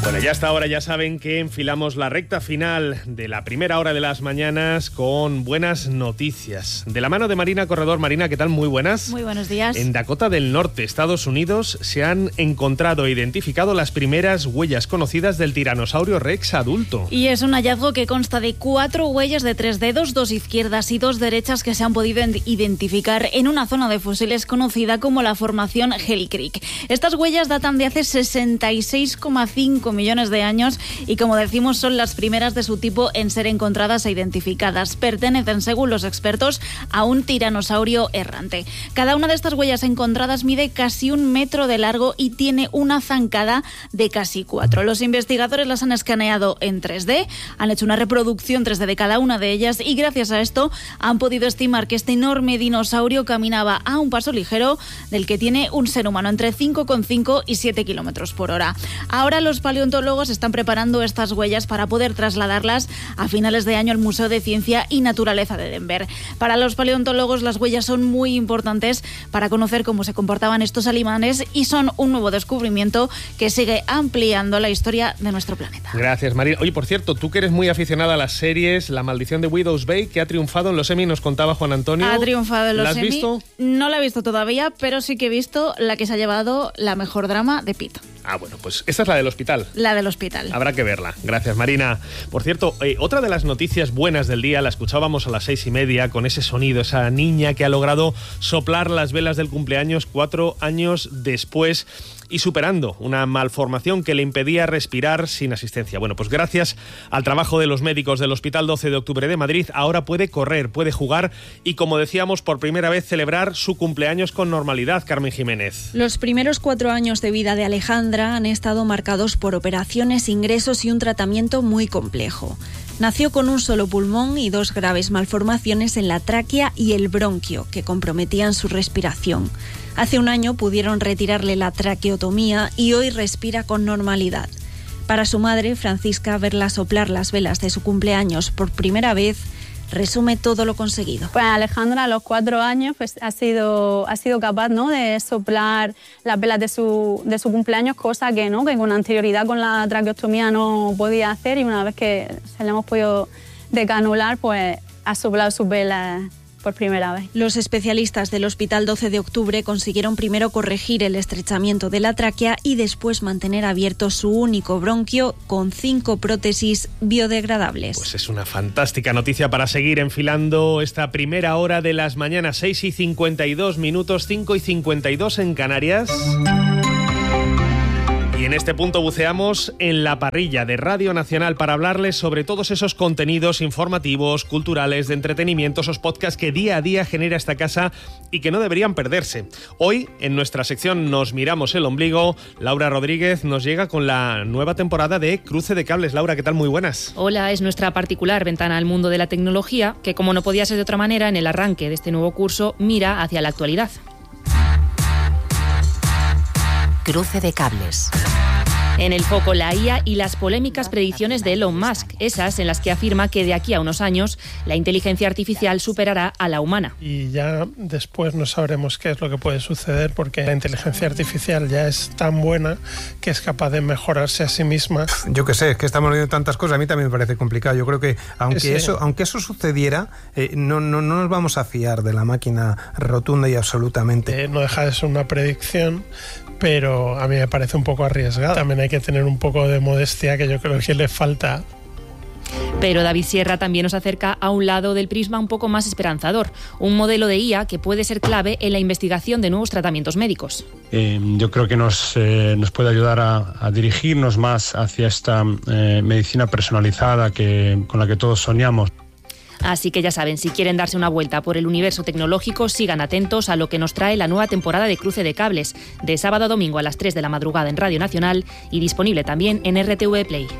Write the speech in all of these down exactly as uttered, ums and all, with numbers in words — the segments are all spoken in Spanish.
Bueno, ya hasta ahora ya saben que enfilamos la recta final de la primera hora de las mañanas con buenas noticias. De la mano de Marina Corredor. Marina, ¿qué tal? Muy buenas. Muy buenos días. En Dakota del Norte, Estados Unidos, se han encontrado e identificado las primeras huellas conocidas del tiranosaurio Rex adulto. Y es un hallazgo que consta de cuatro huellas de tres dedos, dos izquierdas y dos derechas, que se han podido identificar en una zona de fósiles conocida como la formación Hell Creek. Estas huellas datan de hace sesenta y seis coma cinco millones de años y, como decimos, son las primeras de su tipo en ser encontradas e identificadas. Pertenecen, según los expertos, a un tiranosaurio errante. Cada una de estas huellas encontradas mide casi un metro de largo y tiene una zancada de casi cuatro. Los investigadores las han escaneado en tres D, han hecho una reproducción tres D de cada una de ellas y, gracias a esto, han podido estimar que este enorme dinosaurio caminaba a un paso ligero del que tiene un ser humano, entre cinco coma cinco y siete kilómetros por hora. Ahora los paleontólogos están preparando estas huellas para poder trasladarlas a finales de año al Museo de Ciencia y Naturaleza de Denver. Para los paleontólogos, las huellas son muy importantes para conocer cómo se comportaban estos animales y son un nuevo descubrimiento que sigue ampliando la historia de nuestro planeta. Gracias, Marina. Oye, por cierto, tú que eres muy aficionada a las series, La Maldición de Widow's Bay, que ha triunfado en los Emmy, nos contaba Juan Antonio. Ha triunfado en los ¿La has Emmy. visto? No la he visto todavía, pero sí que he visto la que se ha llevado la mejor drama de Pitt. Ah, bueno, pues esta es la del hospital. La del hospital. Habrá que verla. Gracias, Marina. Por cierto, eh, otra de las noticias buenas del día la escuchábamos a las seis y media con ese sonido, esa niña que ha logrado soplar las velas del cumpleaños cuatro años después y superando una malformación que le impedía respirar sin asistencia. Bueno, pues gracias al trabajo de los médicos del Hospital doce de octubre de Madrid, ahora puede correr, puede jugar y, como decíamos, por primera vez celebrar su cumpleaños con normalidad. Carmen Jiménez. Los primeros cuatro años de vida de Alejandra han estado marcados por operaciones, ingresos y un tratamiento muy complejo. Nació con un solo pulmón y dos graves malformaciones en la tráquea y el bronquio que comprometían su respiración. Hace un año pudieron retirarle la traqueotomía y hoy respira con normalidad. Para su madre, Francisca, verla soplar las velas de su cumpleaños por primera vez resume todo lo conseguido. Pues Alejandra, a los cuatro años, pues ha sido, ha sido capaz, ¿no?, de soplar las velas de su, de su cumpleaños, cosa que, ¿no?, que con anterioridad con la traqueotomía no podía hacer, y una vez que se le hemos podido decanular, pues ha soplado sus velas por primera vez. Los especialistas del Hospital doce de octubre consiguieron primero corregir el estrechamiento de la tráquea y después mantener abierto su único bronquio con cinco prótesis biodegradables. Pues es una fantástica noticia para seguir enfilando esta primera hora de las mañanas. Seis y cincuenta y dos minutos, cinco y cincuenta y dos en Canarias. Y en este punto buceamos en la parrilla de Radio Nacional para hablarles sobre todos esos contenidos informativos, culturales, de entretenimiento, esos podcasts que día a día genera esta casa y que no deberían perderse. Hoy, en nuestra sección Nos miramos el ombligo, Laura Rodríguez nos llega con la nueva temporada de Cruce de Cables. Laura, ¿qué tal? Muy buenas. Hola, es nuestra particular ventana al mundo de la tecnología, que, como no podía ser de otra manera, en el arranque de este nuevo curso mira hacia la actualidad. Cruce de Cables. En el foco, la I A y las polémicas predicciones de Elon Musk, esas en las que afirma que de aquí a unos años la inteligencia artificial superará a la humana. Y ya después no sabremos qué es lo que puede suceder, porque la inteligencia artificial ya es tan buena que es capaz de mejorarse a sí misma. Yo qué sé, es que estamos viendo tantas cosas, a mí también me parece complicado. Yo creo que aunque, sí. eso, aunque eso sucediera, eh, no, no, no nos vamos a fiar de la máquina rotunda y absolutamente. Eh, no deja de ser una predicción, pero a mí me parece un poco arriesgada. También hay que tener un poco de modestia, que yo creo que le falta. Pero David Sierra también nos acerca a un lado del prisma un poco más esperanzador, un modelo de I A que puede ser clave en la investigación de nuevos tratamientos médicos. Eh, yo creo que nos, eh, nos puede ayudar a, a dirigirnos más hacia esta eh, medicina personalizada que, con la que todos soñamos. Así que ya saben, si quieren darse una vuelta por el universo tecnológico, sigan atentos a lo que nos trae la nueva temporada de Cruce de Cables, de sábado a domingo a las tres de la madrugada en Radio Nacional y disponible también en R T V Play.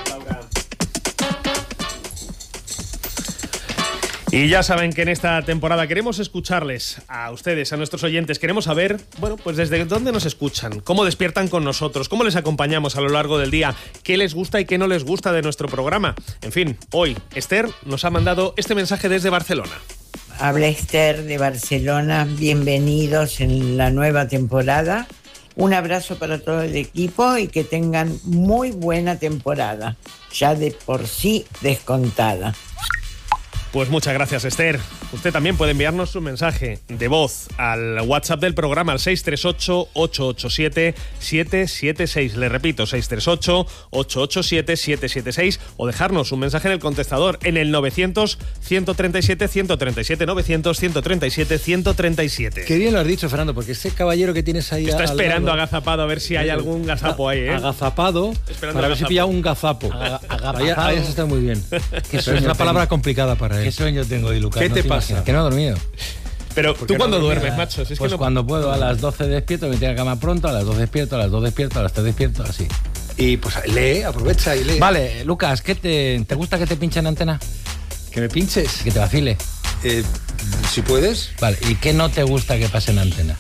Y ya saben que en esta temporada queremos escucharles a ustedes, a nuestros oyentes. Queremos saber, bueno, pues desde dónde nos escuchan, cómo despiertan con nosotros, cómo les acompañamos a lo largo del día, qué les gusta y qué no les gusta de nuestro programa. En fin, hoy Esther nos ha mandado este mensaje desde Barcelona. Habla Esther de Barcelona, bienvenidos en la nueva temporada. Un abrazo para todo el equipo y que tengan muy buena temporada, ya de por sí descontada. Pues muchas gracias, Esther. Usted también puede enviarnos su mensaje de voz al WhatsApp del programa al seis tres ocho, ocho ocho siete, siete siete seis. Le repito, seis tres ocho, ocho ocho siete, siete siete seis, o dejarnos un mensaje en el contestador en el novecientos, ciento treinta y siete, ciento treinta y siete, novecientos, ciento treinta y siete, ciento treinta y siete. Qué bien lo has dicho, Fernando, porque ese caballero que tienes ahí... Está esperando lado, agazapado a ver si hay algún gazapo ahí, ¿eh? Agazapado, esperando para ver si pilla un gazapo. Ahí, ahí está muy bien. Es una palabra complicada para él. ¿Qué sueño tengo hoy, Lucas? ¿Qué no te te pasa? imaginas, que no he dormido. Pero tú cuando no duermes, macho. Si es pues que no... cuando puedo, a las doce despierto, me tengo a cama pronto, a las dos despierto, a las dos despierto, a las tres despierto, así. Y pues lee, aprovecha y lee. Vale, Lucas, ¿qué te, ¿te gusta que te pinchen antena? ¿Que me pinches? Que te vacile. Eh, si puedes. Vale, ¿y qué no te gusta que pase en antena?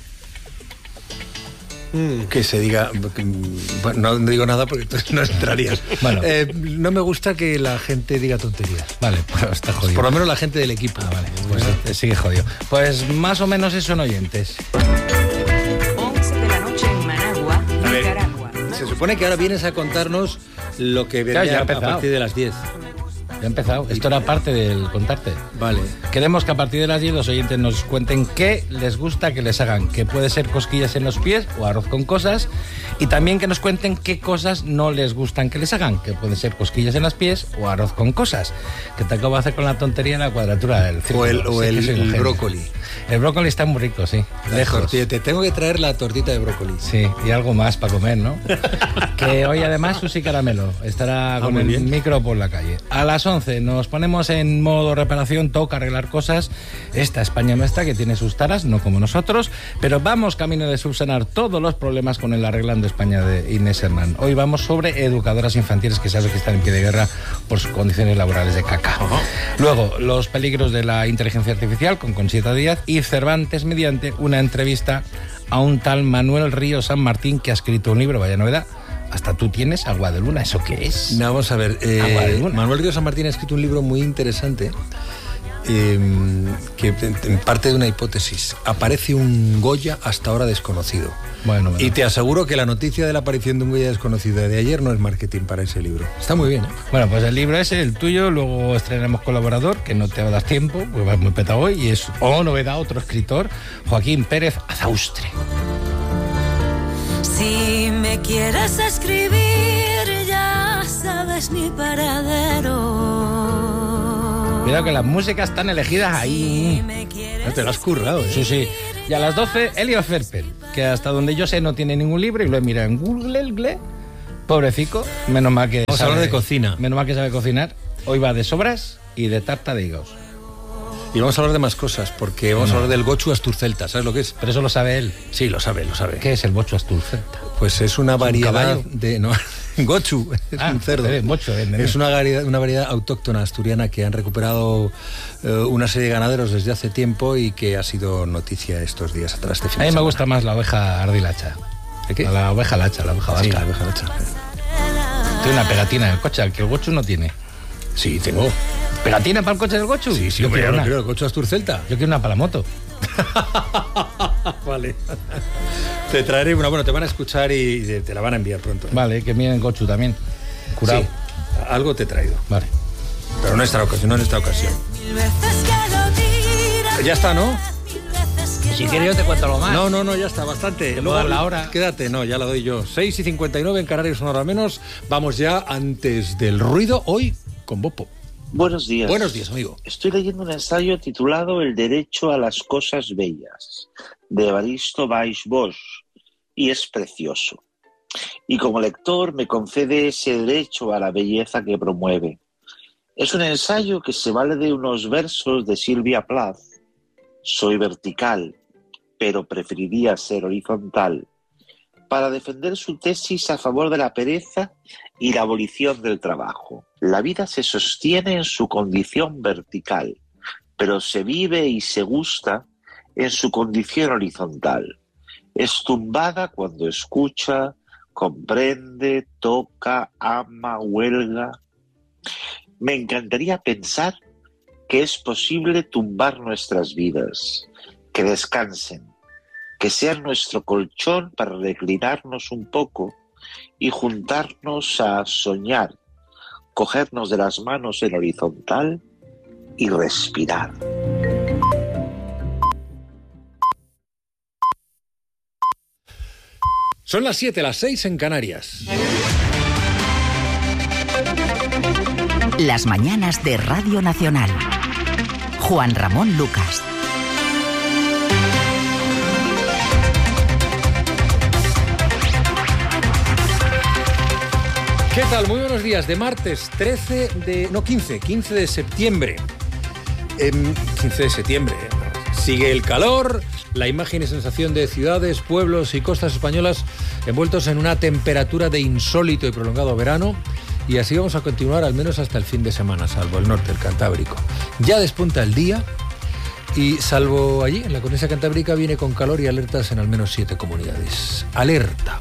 Que se diga... Bueno, no digo nada porque tú no entrarías. Bueno. Eh, no me gusta que la gente diga tonterías. Vale, pues está jodido. Por lo menos la gente del equipo. Ah, vale, pues eh, sigue jodido. Pues más o menos eso son oyentes. once de la noche en Managua, Nicaragua. Se supone que ahora vienes a contarnos lo que vendrá Ya, ya he a empezado. partir de las diez. Ya he empezado. Esto era parte del contarte. Vale. Queremos que a partir de las diez los oyentes nos cuenten qué les gusta que les hagan, que puede ser cosquillas en los pies o arroz con cosas, y también que nos cuenten qué cosas no les gustan que les hagan, que puede ser cosquillas en los pies o arroz con cosas. Que te acabo de hacer con la tontería en la cuadratura del círculo. O el, o Sí, el, que soy un el genio. brócoli. El brócoli está muy rico, sí. La Lejos. tortilla. Te tengo que traer la tortita de brócoli. Sí, y algo más para comer, ¿no? Que hoy además Susi Caramelo estará con muy el bien. micro por la calle. A las once nos ponemos en modo reparación, toca arreglar cosas. Esta España nuestra que tiene sus taras, no como nosotros, pero vamos camino de subsanar todos los problemas con el Arreglando España de Inés Hernán. Hoy vamos sobre educadoras infantiles que sabes que están en pie de guerra por sus condiciones laborales de caca. Uh-huh. Luego, los peligros de la inteligencia artificial con Conchita Díaz y Cervantes mediante una entrevista a un tal Manuel Río San Martín que ha escrito un libro, vaya novedad. Hasta tú tienes Agua de Luna, ¿eso qué es? No, vamos a ver. Eh, Agua de Luna. Manuel Río San Martín ha escrito un libro muy interesante eh, que en parte de una hipótesis. Aparece un Goya hasta ahora desconocido. Bueno, bueno. Y te aseguro que la noticia de la aparición de un Goya desconocido de ayer no es marketing para ese libro. Está muy bien, ¿eh? Bueno, pues el libro ese, el tuyo, luego estrenamos colaborador, que no te va a dar tiempo, porque vas muy petado hoy, y es, oh, novedad, otro escritor, Joaquín Pérez Azaustre. Si me quieres escribir, ya sabes mi paradero. Cuidado que las músicas están elegidas ahí. No te lo has currado, ¿eh? Sí, sí. Y a las doce, Elio Ferper, que hasta donde yo sé no tiene ningún libro y lo he mirado en Google, el Gle. Pobrecico, menos mal que Vamos sabe, a hablar de cocina. Menos mal que sabe cocinar. Hoy va de sobras y de tarta de higos. Y vamos a hablar de más cosas, porque vamos no. a hablar del gochu asturcelta. ¿Sabes lo que es? Pero eso lo sabe él. Sí, lo sabe, lo sabe. ¿Qué es el gochu asturcelta? Pues es una ¿Es variedad un de... No, gochu, es ah, un cerdo. Es, mocho, es, es una variedad, una variedad autóctona asturiana que han recuperado eh, una serie de ganaderos desde hace tiempo y que ha sido noticia estos días atrás. Este fin a mí de me semana. gusta más la oveja ardilacha. ¿De qué? La oveja lacha, la oveja vasca. Sí, la oveja lacha. Tiene una pegatina en el coche, al que el gochu no tiene. Sí, tengo. ¿Pegatina para el coche del gochu? Sí, sí, yo hombre, quiero yo una. quiero el gochu asturcelta. Yo quiero una para la moto. Vale. Te traeré una, bueno, te van a escuchar y te la van a enviar pronto. ¿eh? Vale, que miren gochu también. Curado. Sí, algo te he traído. Vale. Pero no en esta ocasión, no en esta ocasión. Ya está, ¿no? Si quieres yo te cuento algo más. No, no, no, ya está, bastante. ¿Te puedo dar la hora? Quédate, no, ya la doy yo. seis y cincuenta y nueve en Canarias, una hora menos. Vamos ya antes del ruido, hoy con Bopo. Buenos días. Buenos días, amigo. Estoy leyendo un ensayo titulado El derecho a las cosas bellas, de Evaristo Baix-Bosch, y es precioso. Y como lector me concede ese derecho a la belleza que promueve. Es un ensayo que se vale de unos versos de Silvia Plath. Soy vertical, pero preferiría ser horizontal, para defender su tesis a favor de la pereza y la abolición del trabajo. La vida se sostiene en su condición vertical, pero se vive y se gusta en su condición horizontal. Es tumbada cuando escucha, comprende, toca, ama, huelga. Me encantaría pensar que es posible tumbar nuestras vidas, que descansen, que sean nuestro colchón para reclinarnos un poco y juntarnos a soñar, cogernos de las manos en horizontal y respirar. Son las siete, las seis en Canarias. Las mañanas de Radio Nacional. Juan Ramón Lucas. ¿Qué tal? Muy buenos días. De martes trece de... No, quince. quince de septiembre. Eh, quince de septiembre. Sigue el calor, la imagen y sensación de ciudades, pueblos y costas españolas envueltos en una temperatura de insólito y prolongado verano. Y así vamos a continuar al menos hasta el fin de semana, salvo el norte, el Cantábrico. Ya despunta el día y salvo allí, en la cornisa cantábrica, viene con calor y alertas en al menos siete comunidades. Alerta.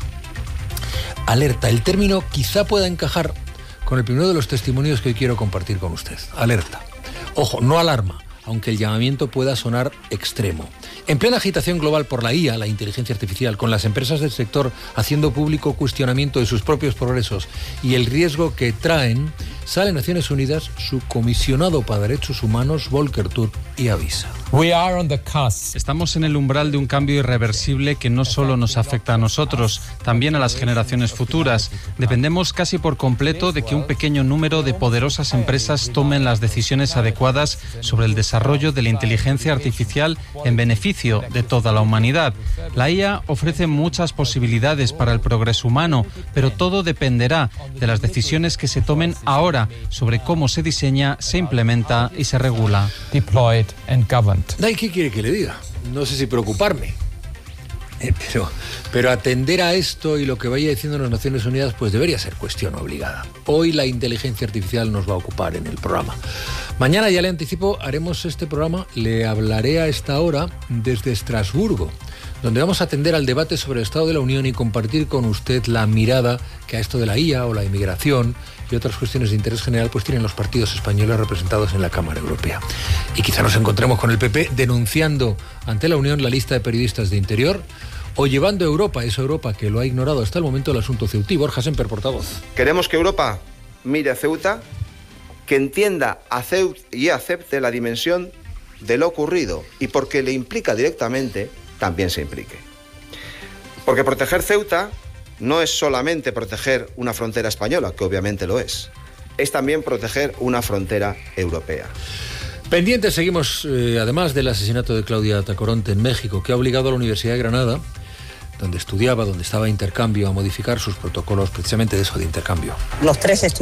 Alerta. El término quizá pueda encajar con el primero de los testimonios que hoy quiero compartir con usted. Alerta. Ojo, no alarma, aunque el llamamiento pueda sonar extremo. En plena agitación global por la I A, la inteligencia artificial, con las empresas del sector haciendo público cuestionamiento de sus propios progresos y el riesgo que traen, sale Naciones Unidas su comisionado para derechos humanos, Volker Turk, y avisa. We are on the cusp. Estamos en el umbral de un cambio irreversible que no solo nos afecta a nosotros, también a las generaciones futuras. Dependemos casi por completo de que un pequeño número de poderosas empresas tomen las decisiones adecuadas sobre el desarrollo de la inteligencia artificial en beneficio de toda la humanidad. La I A ofrece muchas posibilidades para el progreso humano, pero todo dependerá de las decisiones que se tomen ahora sobre cómo se diseña, se implementa y se regula. Deployed and governed. ¿Y qué quiere que le diga? No sé si preocuparme, eh, pero, pero atender a esto y lo que vaya diciendo las Naciones Unidas pues debería ser cuestión obligada. Hoy la inteligencia artificial nos va a ocupar en el programa. Mañana, ya le anticipo, haremos este programa, le hablaré a esta hora desde Estrasburgo, donde vamos a atender al debate sobre el Estado de la Unión y compartir con usted la mirada que a esto de la I A o la inmigración y otras cuestiones de interés general pues tienen los partidos españoles representados en la Cámara Europea. Y quizá nos encontremos con el P P denunciando ante la Unión la lista de periodistas de Interior o llevando a Europa, esa Europa que lo ha ignorado hasta el momento, el asunto Ceutí. Borja Semper, portavoz. Queremos que Europa mire a Ceuta, que entienda a Ceuta y acepte la dimensión de lo ocurrido y porque le implica directamente, también se implique. Porque proteger Ceuta no es solamente proteger una frontera española, que obviamente lo es, es también proteger una frontera europea. Pendientes seguimos, eh, además del asesinato de Claudia Tacoronte en México, que ha obligado a la Universidad de Granada, donde estudiaba, donde estaba de intercambio, a modificar sus protocolos precisamente de eso, de intercambio. Los tres estudiantes